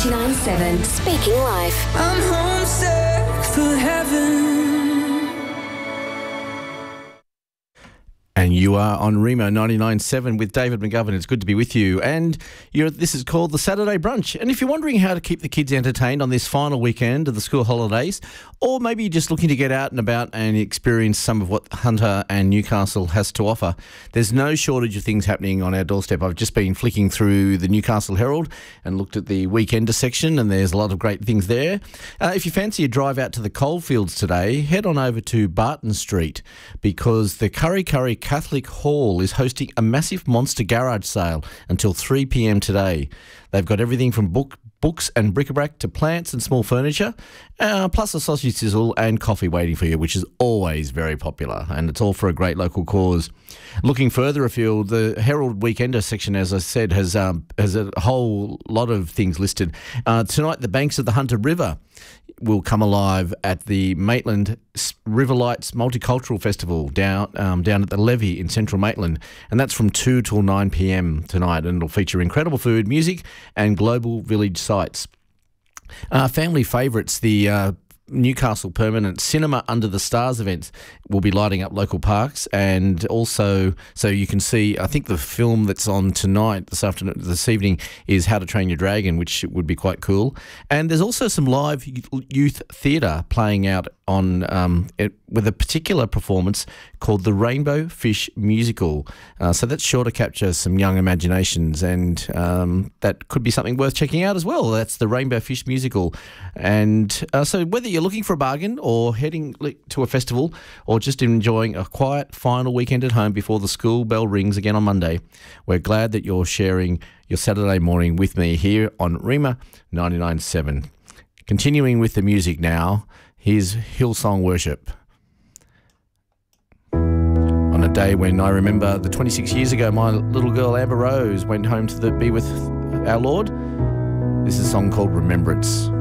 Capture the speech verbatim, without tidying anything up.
ninety-nine point seven Speaking Life. I'm homesick for heaven. And you are on Remo ninety-nine point seven with David McGovern. It's good to be with you. And you're, this is called the Saturday Brunch. And if you're wondering how to keep the kids entertained on this final weekend of the school holidays, or maybe you're just looking to get out and about and experience some of what Hunter and Newcastle has to offer, there's no shortage of things happening on our doorstep. I've just been flicking through the Newcastle Herald and looked at the Weekender section, and there's a lot of great things there. Uh, if you fancy a drive out to the coalfields today, head on over to Barton Street, because the Curry Curry Catholic Hall is hosting a massive monster garage sale until three p m today. They've got everything from book, books and bric-a-brac to plants and small furniture, uh, plus a sausage sizzle and coffee waiting for you, which is always very popular, and it's all for a great local cause. Looking further afield, the Herald Weekender section, as I said, has um, has a whole lot of things listed. Uh, tonight, the banks of the Hunter River will come alive at the Maitland River Lights Multicultural Festival down um, down at the Levee in central Maitland, and that's from two till nine p m tonight, and it'll feature incredible food, music and global village sites. Uh, family favourites, the uh, Newcastle Permanent Cinema Under the Stars events will be lighting up local parks, and also so you can see, I think the film that's on tonight, this afternoon, this evening, is How to Train Your Dragon, which would be quite cool. And there's also some live youth theatre playing out on um, it, with a particular performance called the Rainbow Fish Musical. Uh, so that's sure to capture some young imaginations, and um, that could be something worth checking out as well. That's the Rainbow Fish Musical. And uh, so whether you're looking for a bargain or heading to a festival or just enjoying a quiet final weekend at home before the school bell rings again on Monday, we're glad that you're sharing your Saturday morning with me here on Rema ninety-nine point seven. Continuing with the music now, here's Hillsong Worship. On a day when I remember the twenty-six years ago, my little girl Amber Rose went home to the, be with our Lord, this is a song called Remembrance.